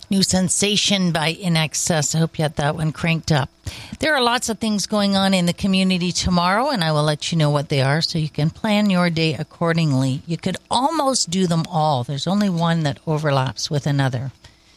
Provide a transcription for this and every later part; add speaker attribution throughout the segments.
Speaker 1: New Sensation by In Excess. I hope you had that one cranked up. There are lots of things going on in the community tomorrow, and I will let you know what they are so you can plan your day accordingly. You could almost do them all. There's only one that overlaps with another.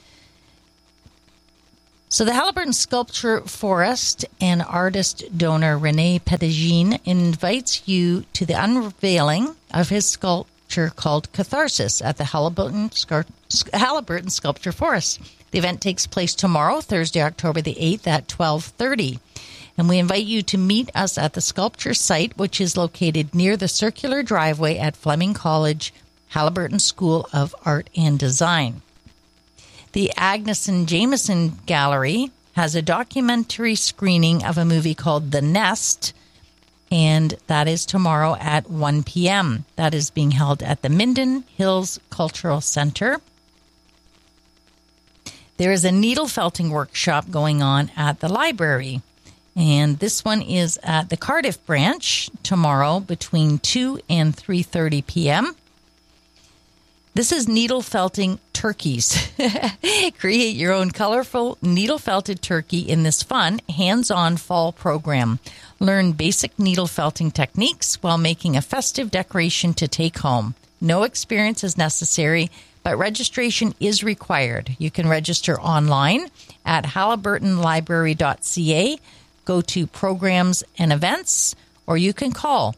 Speaker 1: So the Haliburton Sculpture Forest and artist donor Rene Pettigene invites you to the unveiling of his sculpture called Catharsis at the Haliburton Sculpture Forest. The event takes place tomorrow, Thursday, October the 8th at 12:30. And we invite you to meet us at the sculpture site, which is located near the circular driveway at Fleming College, Haliburton School of Art and Design. The Agnes and Jameson Gallery has a documentary screening of a movie called The Nest, and that is tomorrow at 1 p.m. That is being held at the Minden Hills Cultural Center. There is a needle felting workshop going on at the library, and this one is at the Cardiff branch tomorrow between 2 and 3:30 p.m. This is needle felting turkeys. Create your own colorful needle felted turkey in this fun, hands-on fall program. Learn basic needle felting techniques while making a festive decoration to take home. No experience is necessary, but registration is required. You can register online at haliburtonlibrary.ca, go to programs and events, or you can call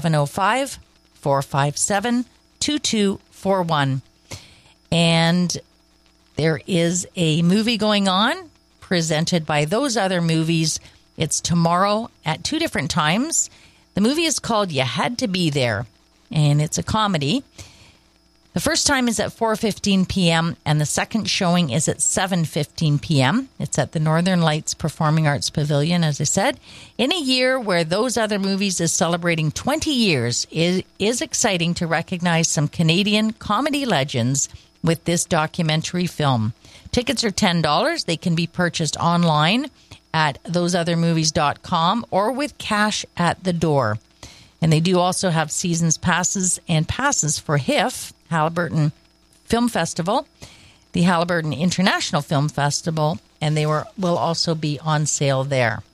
Speaker 1: 705-457-2241. And there is a movie going on presented by Those Other Movies. It's tomorrow at 2 different times. The movie is called You Had to Be There, and it's a comedy. The first time is at 4:15 p.m., and the second showing is at 7:15 p.m. It's at the Northern Lights Performing Arts Pavilion, as I said. In a year where Those Other Movies is celebrating 20 years, it is exciting to recognize some Canadian comedy legends with this documentary film. Tickets are $10. They can be purchased online at thoseothermovies.com or with cash at the door. And they do also have seasons passes and passes for HIF, Haliburton Film Festival, the Haliburton International Film Festival, and they will also be on sale there.